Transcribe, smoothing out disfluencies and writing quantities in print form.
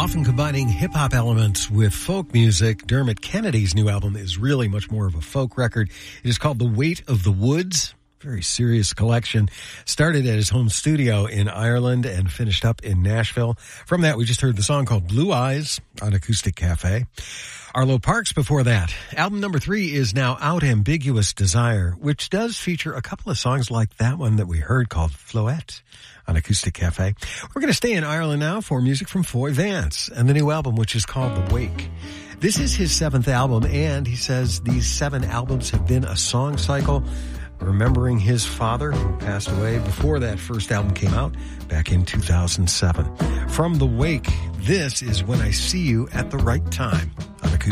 Often combining hip-hop elements with folk music, Dermot Kennedy's new album is really much more of a folk record. It is called The Weight of the Woods. Very serious collection. Started at his home studio in Ireland and finished up in Nashville. From that, we just heard the song called Blue Eyes on Acoustic Cafe. Arlo Parks before that. Album number 3 is now Out Ambiguous Desire, which does feature a couple of songs like that one that we heard called Floette on Acoustic Cafe. We're going to stay in Ireland now for music from Foy Vance and the new album, which is called The Wake. This is his 7th album, and he says these 7 albums have been a song cycle, remembering his father who passed away before that first album came out back in 2007. From The Wake, this is When I See You at the Right Time on Acoustic